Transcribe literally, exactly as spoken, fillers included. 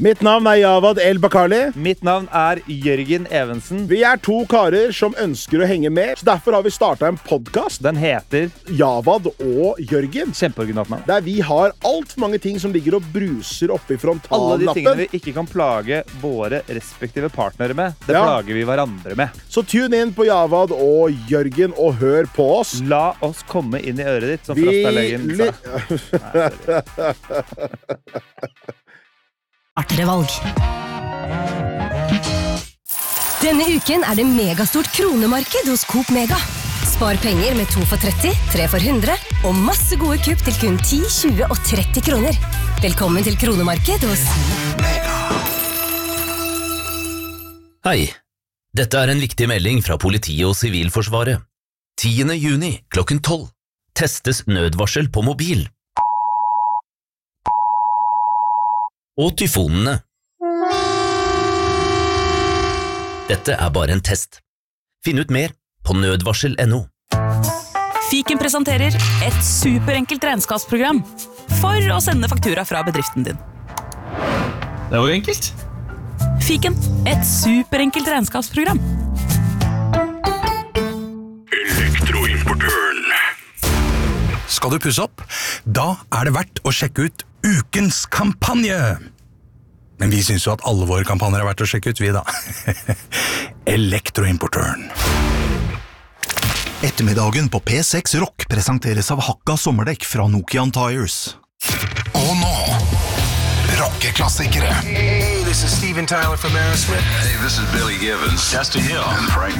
Mitt navn er Javad El-Bakali. Mitt navn er Jørgen Evensen. Vi er to karer som ønsker å henge med, så derfor har vi startet en podcast. Den heter Javad og Jørgen. Kjempeoriginalt navn. Der vi har alt for mange ting som ligger og bruser oppe i frontallappen. Alle de tingene vi ikke kan plage våre respektive partnere med, det Ja. plager vi hverandre med. Så tune inn på Javad og Jørgen og hør på oss. La oss komme inn i øret ditt, som Vi Frastalegen li- sa. Artere valg. Denne uken er det megastort kronemarked hos Coop Mega. Spar penger med to for tretti, tre for hundre og masse gode kupp til kun ti, tjue og tretti kroner. Velkommen til kronemarked hos Hei, dette er en viktig melding fra politiet og Sivilforsvaret. tiende juni klokken tolv testes nødvarsel på mobil. Og tyfonene. Dette er bare en test. Finn ut mer på nødvarsel punktum no. Fiken presenterer et superenkelt regnskapsprogram for å sende faktura fra bedriften din. Det var enkelt. Fiken, et superenkelt regnskapsprogram. Elektroimportøren. Skal du pusse opp? Da er det verdt å sjekke ut ukens kampanje. Men vi synes jo at alle våre kampanjer er verdt å sjekke ut, vi da. Elektroimportøren. Ettermiddagen på P seks Rock presenteres av Hakka sommerdekk fra Nokian Tires. Og nå, rockeklassikere. Hey, this is Steven Tyler from Aerosmith. Hey, this is Billy Gibbons. Chester Hill. And Frank